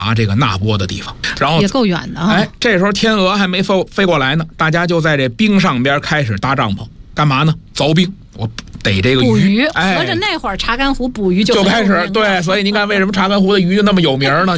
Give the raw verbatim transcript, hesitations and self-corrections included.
啊这个那波的地方，然后也够远的啊。 哎，这时候天鹅还没飞飞过来呢，大家就在这冰上边开始搭帐篷，干嘛呢？凿冰，我逮这个捕鱼。 哎， 合着那会儿查干湖捕鱼就就开始对，所以您看为什么查干湖的鱼就那么有名呢？